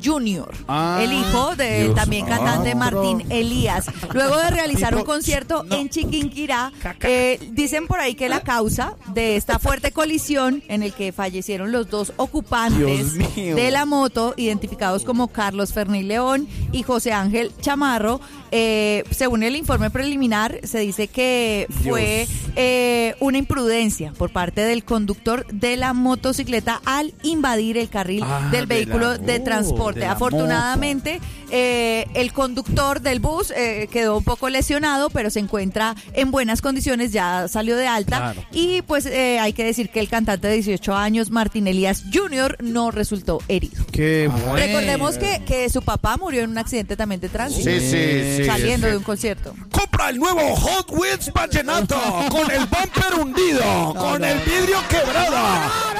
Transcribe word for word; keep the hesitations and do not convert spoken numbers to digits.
junior, Ah, el hijo de Dios. también cantante Ah, Martín Elías. Luego de realizar Tipo, un concierto no. en Chiquinquirá, eh, dicen por ahí que la causa de esta fuerte colisión en el que fallecieron los dos ocupantes Dios mío. de la moto, identificados como Carlos Fernil León y José Ángel Chamarro, eh, según el informe preliminar, se dice que fue eh, una imprudencia por parte del conductor de la motocicleta al invadir el carril Ah, del de vehículo la- de oh, transporte. de la Afortunadamente, eh, el conductor del bus eh, quedó un poco lesionado, pero se encuentra en buenas condiciones, ya salió de alta. Claro. Y pues eh, hay que decir que el cantante de dieciocho años, Martín Elías junior, no resultó herido. Qué bueno. Recordemos que, que su papá murió en un accidente también de tránsito. Sí, sí, sí. Saliendo sí. de un concierto. Compra el nuevo Hot Wheels Vallenato con el bumper hundido, con el vidrio quebrado.